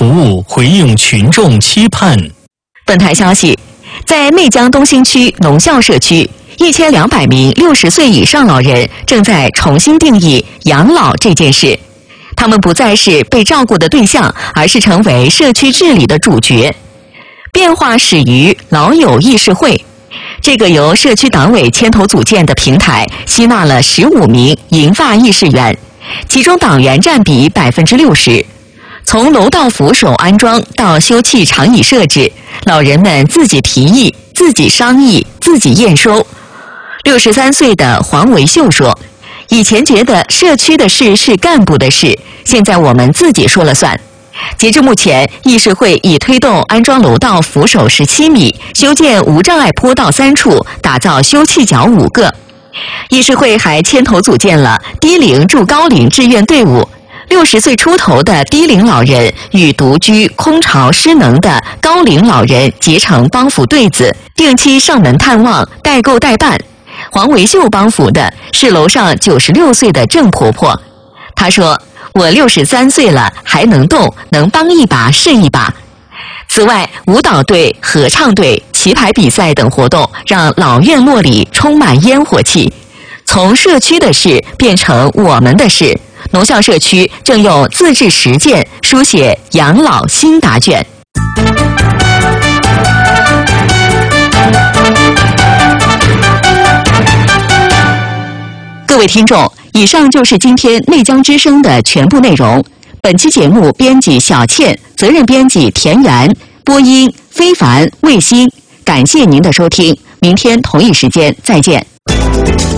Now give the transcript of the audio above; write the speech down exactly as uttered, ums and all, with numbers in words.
服务回应群众期盼。 本台消息，在内江东兴区农校社区，一千两百名六十岁以上老人正在重新定义养老这件事。他们不再是被照顾的对象，而是成为社区治理的主角。变化始于老友议事会，这个由社区党委牵头组建的平台，吸纳了十五名银发议事员，其中党员占比百分之六十。从楼道扶手安装到休憩长椅设置，老人们自己提议、自己商议、自己验收。六十三岁的黄维秀说：“以前觉得社区的事是干部的事，现在我们自己说了算。”截至目前，议事会已推动安装楼道扶手十七米，修建无障碍坡道三处，打造休憩角五个。议事会还牵头组建了低龄助高龄志愿队伍，六十岁出头的低龄老人与独居、空巢、失能的高龄老人结成帮扶对子，定期上门探望、代购代办。黄维秀帮扶的是楼上九十六岁的郑婆婆，她说：“我六十三岁了，还能动，能帮一把是一把。”此外，舞蹈队、合唱队、棋牌比赛等活动让老院落里充满烟火气。从社区的事变成我们的事，农校社区正用自治实践书写养老新答卷。各位听众，以上就是今天内江之声的全部内容。本期节目编辑小倩，责任编辑田园，播音非凡、魏鑫。感谢您的收听，明天同一时间再见。